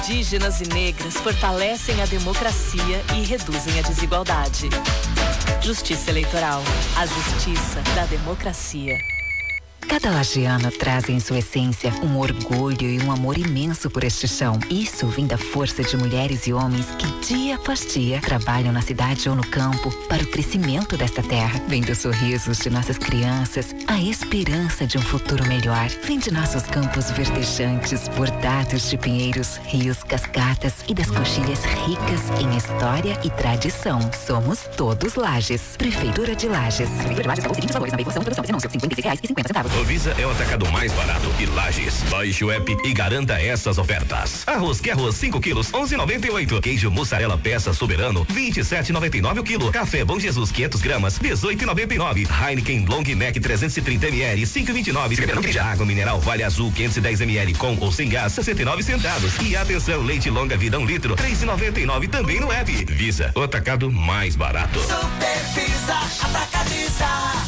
indígenas e negras fortalecem a democracia e reduzem a desigualdade. Justiça Eleitoral. A justiça da democracia. Cada lagiano traz em sua essência um orgulho e um amor imenso por este chão. Isso vem da força de mulheres e homens que dia após dia trabalham na cidade ou no campo para o crescimento desta terra. Vem dos sorrisos de nossas crianças, a esperança de um futuro melhor. Vem de nossos campos verdejantes, bordados de pinheiros, rios, cascatas e das coxilhas ricas em história e tradição. Somos todos Lages. Prefeitura de Lages. Prefeitura de Lages pagou os seguintes valores na veiculação, produção, anúncio, R$56,50. Visa é o atacado mais barato e Lages. Baixe o app e garanta essas ofertas. Arroz que arroz 5 quilos, 11,98. Queijo mussarela peça soberano, 27,99 o quilo. Café Bom Jesus 500 gramas, 18,99. Heineken Long Neck 330 ml, 5,29. Água mineral Vale Azul 510 ml com ou sem gás, 69 centavos. E atenção, leite longa vida 1 litro, 3,99 também no app. Visa, o atacado mais barato. Super Visa Atacadista.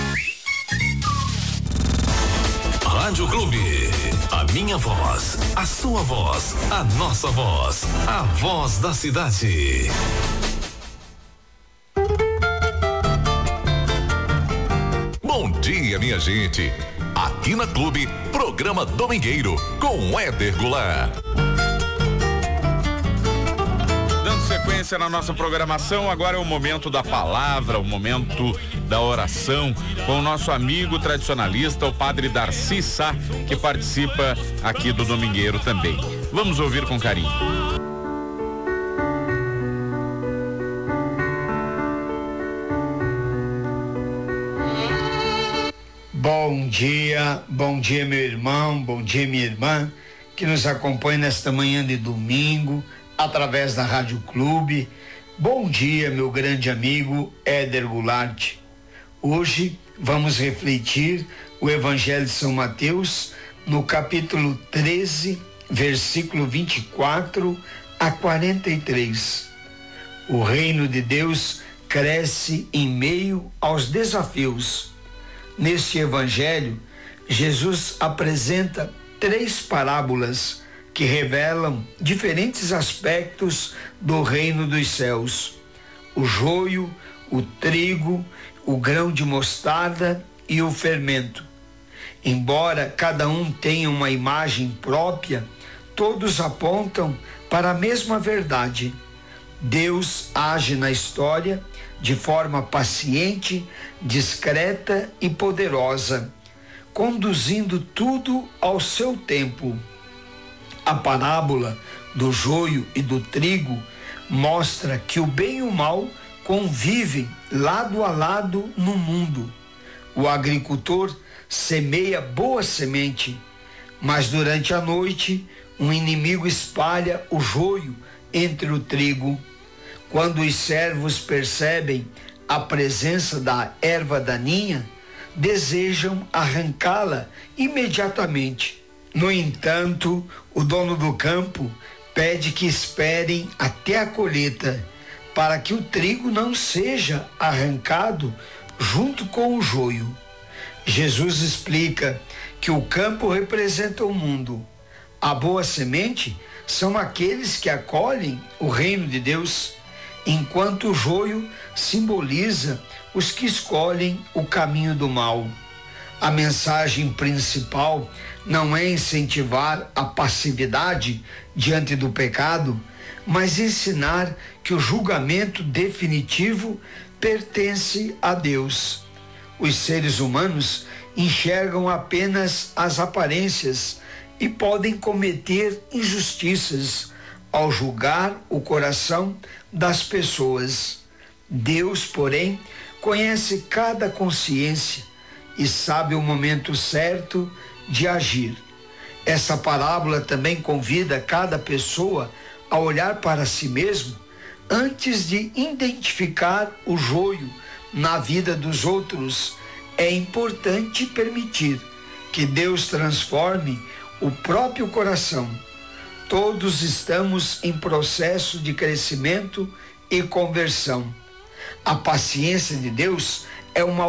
Rádio Clube, a minha voz, a sua voz, a nossa voz, a voz da cidade. Bom dia, minha gente. Aqui na Clube, programa Domingueiro com Éder Goulart. Sequência na nossa programação, agora é o momento da palavra, o momento da oração, com o nosso amigo tradicionalista, o padre Darcy Sá, que participa aqui do Domingueiro também. Vamos ouvir com carinho. Bom dia meu irmão, bom dia minha irmã, que nos acompanha nesta manhã de domingo, através da Rádio Clube. Bom dia, meu grande amigo Éder Goulart. Hoje vamos refletir o Evangelho de São Mateus no capítulo 13, versículo 24 a 43. O reino de Deus cresce em meio aos desafios. Neste Evangelho, Jesus apresenta 3 parábolas que revelam diferentes aspectos do reino dos céus: o joio, o trigo, o grão de mostarda e o fermento. Embora cada um tenha uma imagem própria, todos apontam para a mesma verdade. Deus age na história de forma paciente, discreta e poderosa, conduzindo tudo ao seu tempo. A parábola do joio e do trigo mostra que o bem e o mal convivem lado a lado no mundo. O agricultor semeia boa semente, mas durante a noite um inimigo espalha o joio entre o trigo. Quando os servos percebem a presença da erva daninha, desejam arrancá-la imediatamente. No entanto, o dono do campo pede que esperem até a colheita, para que o trigo não seja arrancado junto com o joio. Jesus explica que o campo representa o mundo. A boa semente são aqueles que acolhem o reino de Deus, enquanto o joio simboliza os que escolhem o caminho do mal. A mensagem principal não é incentivar a passividade diante do pecado, mas ensinar que o julgamento definitivo pertence a Deus. Os seres humanos enxergam apenas as aparências e podem cometer injustiças ao julgar o coração das pessoas. Deus, porém, conhece cada consciência e sabe o momento certo de agir. Essa parábola também convida cada pessoa a olhar para si mesmo antes de identificar o joio na vida dos outros. É importante permitir que Deus transforme o próprio coração. Todos estamos em processo de crescimento e conversão. A paciência de Deus é uma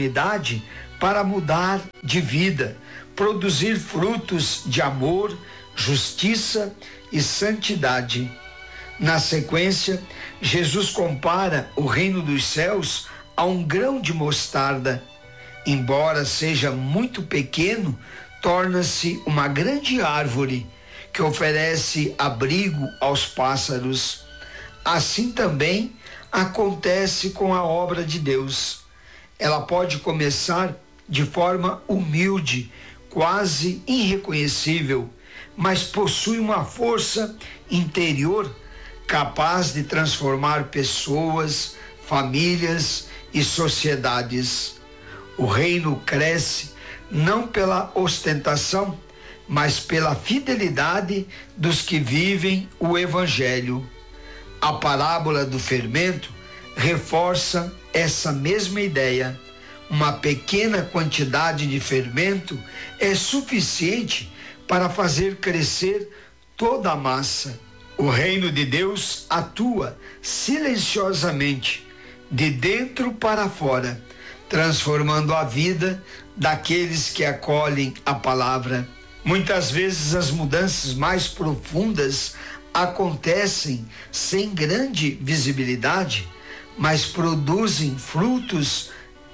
oportunidade para mudar de vida, produzir frutos de amor, justiça e santidade. Na sequência, Jesus compara o reino dos céus a um grão de mostarda. Embora seja muito pequeno, torna-se uma grande árvore que oferece abrigo aos pássaros. Assim também acontece com a obra de Deus. Ela pode começar de forma humilde, quase irreconhecível, mas possui uma força interior capaz de transformar pessoas, famílias e sociedades. O reino cresce não pela ostentação, mas pela fidelidade dos que vivem o evangelho. A parábola do fermento reforça essa mesma ideia. Uma pequena quantidade de fermento é suficiente para fazer crescer toda a massa. O reino de Deus atua silenciosamente, de dentro para fora, transformando a vida daqueles que acolhem a palavra. Muitas vezes as mudanças mais profundas acontecem sem grande visibilidade, mas produzem frutos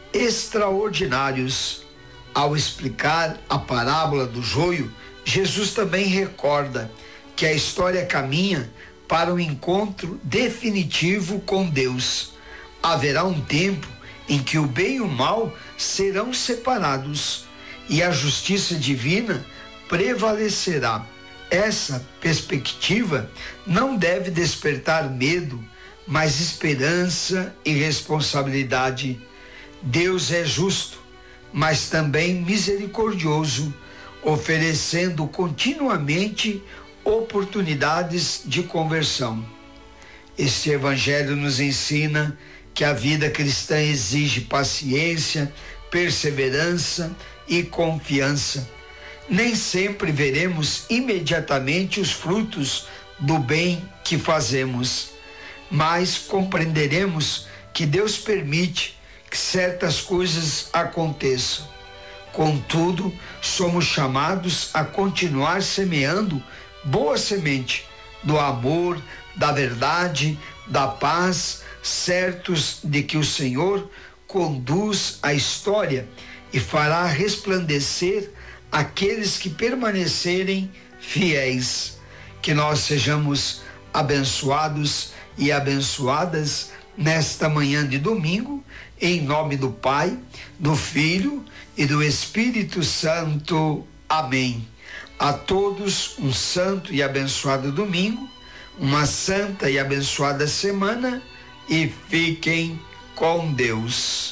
extraordinários. Ao explicar a parábola do joio, Jesus também recorda que a história caminha para um encontro definitivo com Deus. Haverá um tempo em que o bem e o mal serão separados e a justiça divina prevalecerá. Essa perspectiva não deve despertar medo, mas esperança e responsabilidade. Deus é justo, mas também misericordioso, oferecendo continuamente oportunidades de conversão. Este evangelho nos ensina que a vida cristã exige paciência, perseverança e confiança. Nem sempre veremos imediatamente os frutos do bem que fazemos, mas compreenderemos que Deus permite que certas coisas aconteçam. Contudo, somos chamados a continuar semeando boa semente do amor, da verdade, da paz, certos de que o Senhor conduz a história e fará resplandecer aqueles que permanecerem fiéis. Que nós sejamos abençoados e abençoadas nesta manhã de domingo, em nome do Pai, do Filho e do Espírito Santo. Amém. A todos um santo e abençoado domingo, uma santa e abençoada semana e fiquem com Deus.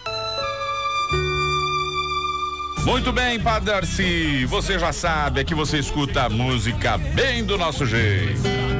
Muito bem, Padre Darcy, você já sabe, aqui você escuta a música bem do nosso jeito.